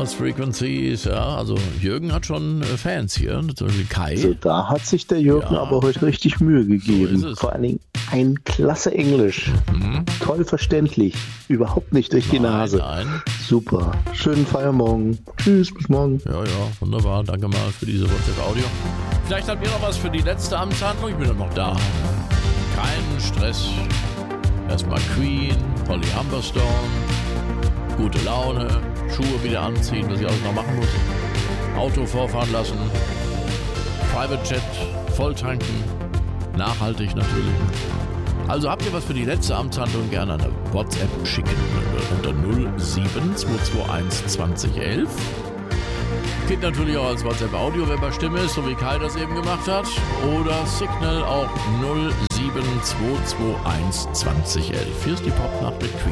Lost Frequencies, ja, also Jürgen hat schon Fans hier, natürlich Kai. Also da hat sich der Jürgen aber heute richtig Mühe gegeben. So ist es. Vor allen Dingen ein klasse Englisch. Toll verständlich. Überhaupt nicht durch die Nase. Nein. Super. Schönen Feiermorgen. Tschüss, bis morgen. Ja, wunderbar. Danke mal für diese WhatsApp-Audio. Vielleicht habt ihr noch was für die letzte Amtshandlung. Ich bin dann noch da. Keinen Stress. Erstmal Queen, Holly Humberstone, gute Laune, Schuhe wieder anziehen, was ich alles noch machen muss. Auto vorfahren lassen, Private Jet, volltanken, nachhaltig natürlich. Also habt ihr was für die letzte Amtshandlung, gerne eine WhatsApp schicken unter 07221 2011. Geht natürlich auch als WhatsApp-Audio, wer bei Stimme ist, so wie Kai das eben gemacht hat. Oder Signal auch 07221 2011. Hier ist die Popnacht mit Queen.